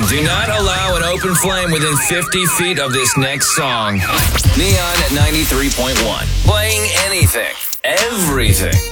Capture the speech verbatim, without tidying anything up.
Do not allow an open flame within fifty feet of this next song. Neon at ninety-three point one. Playing anything, everything.